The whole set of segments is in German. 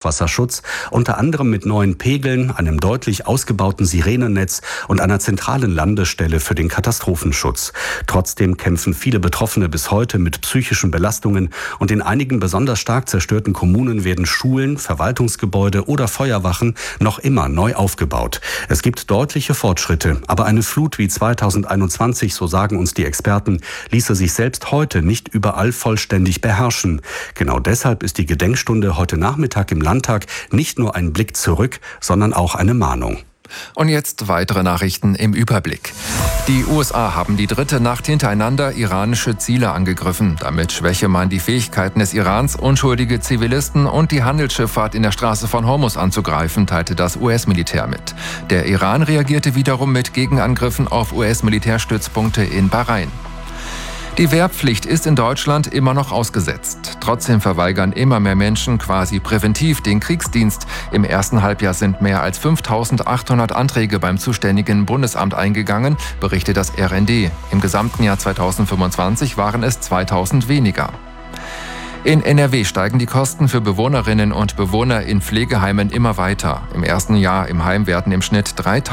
Hochwasserschutz, unter anderem mit neuen Pegeln, einem deutlich ausgebauten Sirenennetz und einer zentralen Landestelle für den Katastrophenschutz. Trotzdem kämpfen viele Betroffene bis heute mit psychischen Belastungen und in einigen besonders stark zerstörten Kommunen werden Schulen, Verwaltungsgebäude oder Feuerwachen noch immer neu aufgebaut. Es gibt deutliche Fortschritte, aber eine Flut wie 2021, so sagen uns die Experten, ließe sich selbst heute nicht überall vollständig beherrschen. Genau deshalb ist die Gedenkstunde heute Nachmittag im Landtag nicht nur ein Blick zurück, sondern auch eine Mahnung. Und jetzt weitere Nachrichten im Überblick. Die USA haben die dritte Nacht hintereinander iranische Ziele angegriffen. Damit schwäche man die Fähigkeiten des Irans, unschuldige Zivilisten und die Handelsschifffahrt in der Straße von Hormuz anzugreifen, teilte das US-Militär mit. Der Iran reagierte wiederum mit Gegenangriffen auf US-Militärstützpunkte in Bahrain. Die Wehrpflicht ist in Deutschland immer noch ausgesetzt. Trotzdem verweigern immer mehr Menschen quasi präventiv den Kriegsdienst. Im ersten Halbjahr sind mehr als 5.800 Anträge beim zuständigen Bundesamt eingegangen, berichtet das RND. Im gesamten Jahr 2025 waren es 2.000 weniger. In NRW steigen die Kosten für Bewohnerinnen und Bewohner in Pflegeheimen immer weiter. Im ersten Jahr im Heim werden im Schnitt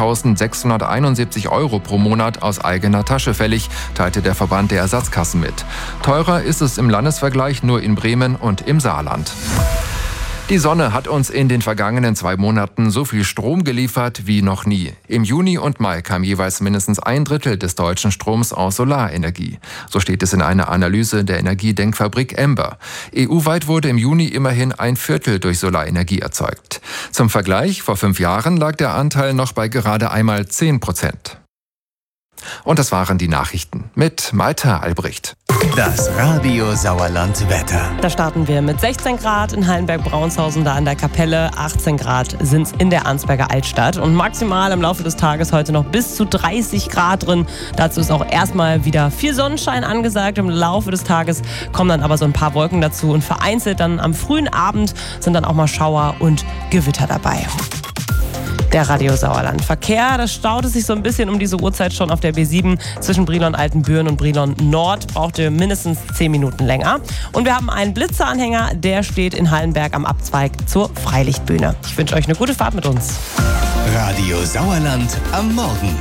3.671 € pro Monat aus eigener Tasche fällig, teilte der Verband der Ersatzkassen mit. Teurer ist es im Landesvergleich nur in Bremen und im Saarland. Die Sonne hat uns in den vergangenen 2 Monaten so viel Strom geliefert wie noch nie. Im Juni und Mai kam jeweils mindestens 1/3 des deutschen Stroms aus Solarenergie. So steht es in einer Analyse der Energiedenkfabrik Ember. EU-weit wurde im Juni immerhin 1/4 durch Solarenergie erzeugt. Zum Vergleich, vor 5 Jahren lag der Anteil noch bei gerade einmal 10%. Und das waren die Nachrichten mit Malte Albrecht. Das Radio Sauerland Wetter. Da starten wir mit 16 Grad in Hallenberg-Braunshausen, da an der Kapelle. 18 Grad sind es in der Arnsberger Altstadt. Und maximal im Laufe des Tages heute noch bis zu 30 Grad drin. Dazu ist auch erstmal wieder viel Sonnenschein angesagt. Im Laufe des Tages kommen dann aber so ein paar Wolken dazu. Und vereinzelt dann am frühen Abend sind dann auch mal Schauer und Gewitter dabei. Der Radio Sauerland. Verkehr, das staute sich so ein bisschen um diese Uhrzeit schon auf der B7 zwischen Brilon-Altenbüren und Brilon-Nord. Brauchte mindestens 10 Minuten länger. Und wir haben einen Blitzeranhänger, der steht in Hallenberg am Abzweig zur Freilichtbühne. Ich wünsche euch eine gute Fahrt mit uns. Radio Sauerland am Morgen.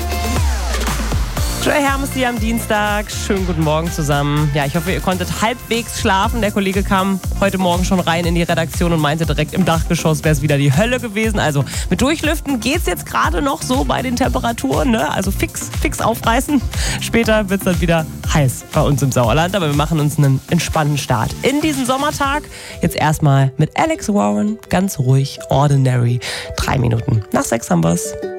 Joey Hermes hier am Dienstag. Schönen guten Morgen zusammen. Ja, ich hoffe, ihr konntet halbwegs schlafen. Der Kollege kam heute Morgen schon rein in die Redaktion und meinte direkt, im Dachgeschoss wäre es wieder die Hölle gewesen. Also mit Durchlüften geht's jetzt gerade noch so bei den Temperaturen, ne? Also fix aufreißen. Später wird's dann wieder heiß bei uns im Sauerland. Aber wir machen uns einen entspannten Start in diesen Sommertag. Jetzt erstmal mit Alex Warren, ganz ruhig, Ordinary. 3 Minuten nach 6 haben wir's.